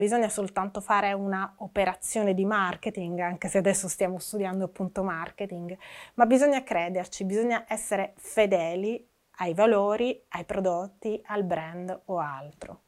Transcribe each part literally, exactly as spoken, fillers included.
bisogna soltanto fare una operazione di marketing, anche se adesso stiamo studiando appunto marketing, ma bisogna crederci, bisogna essere fedeli ai valori, ai prodotti, al brand o altro.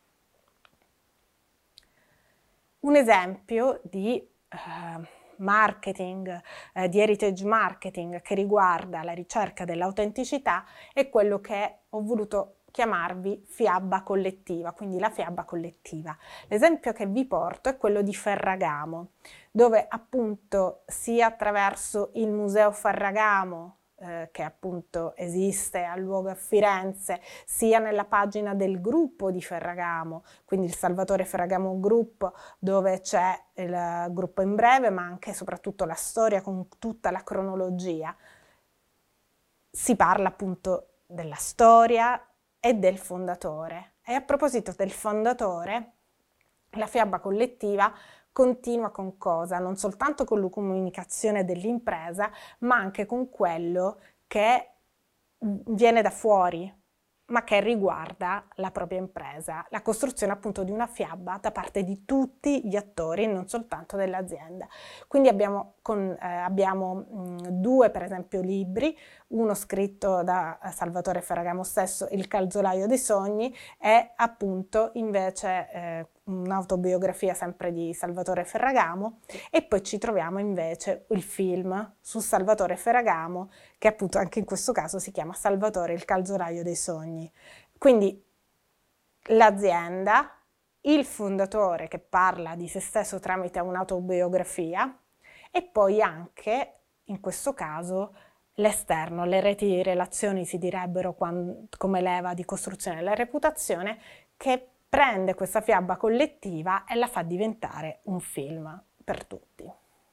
Un esempio di eh, marketing, eh, di heritage marketing che riguarda la ricerca dell'autenticità è quello che ho voluto chiamarvi fiaba collettiva, quindi la fiaba collettiva. L'esempio che vi porto è quello di Ferragamo, dove appunto sia attraverso il Museo Ferragamo, eh, che appunto esiste a luogo a Firenze, sia nella pagina del gruppo di Ferragamo, quindi il Salvatore Ferragamo Group, dove c'è il gruppo in breve, ma anche e soprattutto la storia con tutta la cronologia. Si parla appunto della storia e del fondatore. E a proposito del fondatore, la fiaba collettiva continua con cosa? Non soltanto con la comunicazione dell'impresa, ma anche con quello che viene da fuori, ma che riguarda la propria impresa, la costruzione appunto di una fiaba da parte di tutti gli attori, non soltanto dell'azienda. Quindi abbiamo, con, eh, abbiamo mh, due per esempio libri, uno scritto da Salvatore Ferragamo stesso, Il calzolaio dei sogni, e appunto invece eh, un'autobiografia sempre di Salvatore Ferragamo, e poi ci troviamo invece il film su Salvatore Ferragamo, che appunto anche in questo caso si chiama Salvatore il calzolaio dei sogni. Quindi l'azienda, il fondatore che parla di se stesso tramite un'autobiografia, e poi anche in questo caso l'esterno, le reti di relazioni si direbbero quando, come leva di costruzione della reputazione, che prende questa fiaba collettiva e la fa diventare un film per tutti.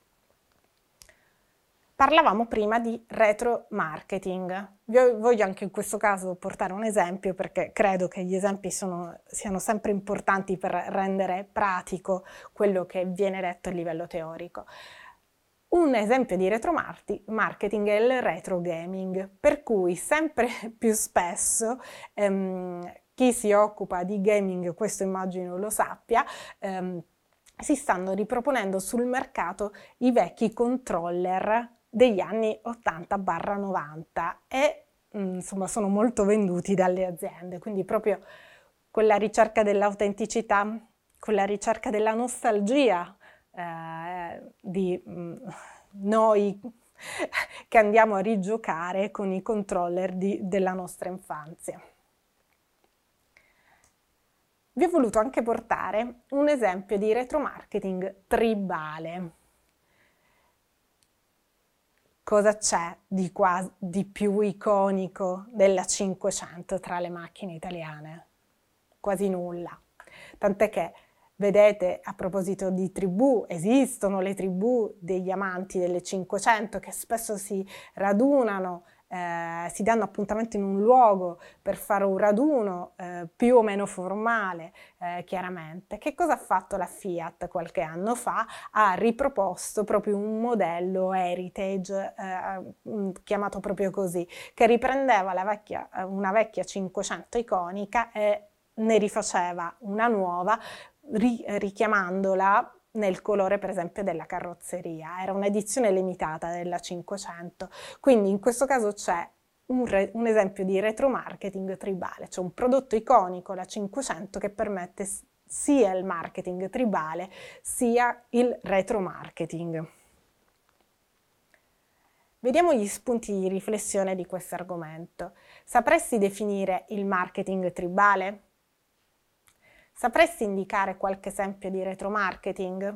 Parlavamo prima di retro marketing. Vi voglio anche in questo caso portare un esempio, perché credo che gli esempi sono, siano sempre importanti per rendere pratico quello che viene detto a livello teorico. Un esempio di retro marketing è il retro gaming, per cui sempre più spesso ehm, chi si occupa di gaming, questo immagino lo sappia, ehm, si stanno riproponendo sul mercato i vecchi controller degli anni ottanta novanta e mh, insomma sono molto venduti dalle aziende, quindi proprio quella ricerca dell'autenticità, quella ricerca della nostalgia eh, di mh, noi che andiamo a rigiocare con i controller di, della nostra infanzia. Vi ho voluto anche portare un esempio di retromarketing tribale. Cosa c'è di, qua, di più iconico della cinquecento tra le macchine italiane? Quasi nulla. Tant'è che, vedete, a proposito di tribù, esistono le tribù degli amanti delle cinquecento che spesso si radunano, eh, si danno appuntamento in un luogo per fare un raduno eh, più o meno formale, eh, chiaramente. Che cosa ha fatto la Fiat qualche anno fa? Ha riproposto proprio un modello heritage, eh, chiamato proprio così, che riprendeva la vecchia, una vecchia cinquecento iconica e ne rifaceva una nuova, ri richiamandola nel colore per esempio della carrozzeria. Era un'edizione limitata della cinquecento, quindi in questo caso c'è un, un esempio di retromarketing tribale, cioè un prodotto iconico, la cinquecento, che permette sia il marketing tribale sia il retromarketing. Vediamo gli spunti di riflessione di questo argomento. Sapresti definire il marketing tribale? Sapresti indicare qualche esempio di retromarketing?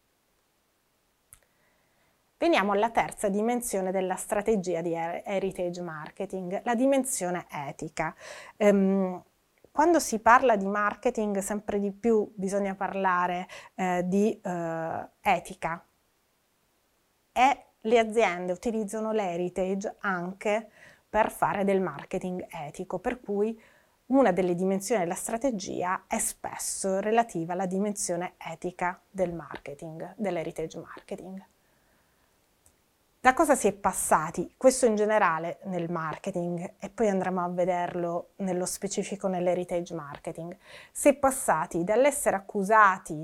Veniamo alla terza dimensione della strategia di heritage marketing, la dimensione etica. Um, quando si parla di marketing sempre di più bisogna parlare eh, di eh, etica, e le aziende utilizzano l'heritage anche per fare del marketing etico, per cui una delle dimensioni della strategia è spesso relativa alla dimensione etica del marketing, dell'heritage marketing. Da cosa si è passati? Questo in generale nel marketing e poi andremo a vederlo nello specifico nell'heritage marketing. Si è passati dall'essere accusati